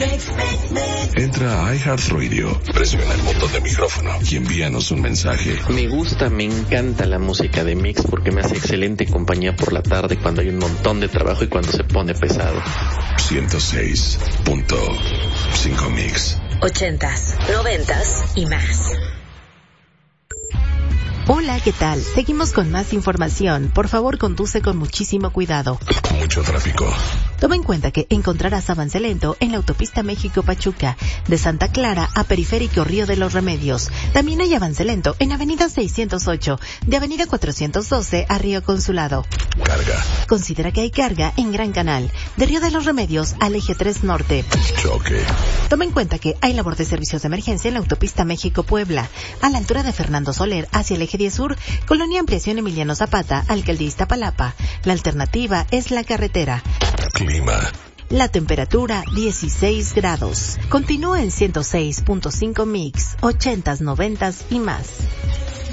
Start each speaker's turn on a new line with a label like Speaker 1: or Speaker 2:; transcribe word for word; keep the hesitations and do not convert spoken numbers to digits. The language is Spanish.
Speaker 1: Entra a iHeartRadio, presiona el botón de micrófono y envíanos un mensaje.
Speaker 2: Me gusta, me encanta la música de Mix porque me hace excelente compañía por la tarde cuando hay un montón de trabajo y cuando se pone pesado.
Speaker 1: ciento seis punto cinco Mix.
Speaker 3: Ochentas, noventas y más.
Speaker 4: Hola, ¿qué tal? Seguimos con más información. Por favor, conduce con muchísimo cuidado.
Speaker 1: Mucho tráfico.
Speaker 4: Toma en cuenta que encontrarás avance lento en la autopista México-Pachuca, de Santa Clara a Periférico Río de los Remedios. También hay avance lento en Avenida seiscientos ocho, de Avenida cuatrocientos doce a Río Consulado.
Speaker 1: Carga.
Speaker 4: Considera que hay carga en Gran Canal, de Río de los Remedios al Eje tres Norte.
Speaker 1: Choque.
Speaker 4: Toma en cuenta que hay labor de servicios de emergencia en la autopista México-Puebla, a la altura de Fernando Soler hacia el Eje diez Sur, Colonia Ampliación Emiliano Zapata, Alcaldía Iztapalapa. La alternativa es la carretera.
Speaker 1: Clima.
Speaker 4: La temperatura dieciséis grados. Continúa en ciento seis punto cinco Mix, ochentas, noventas y más.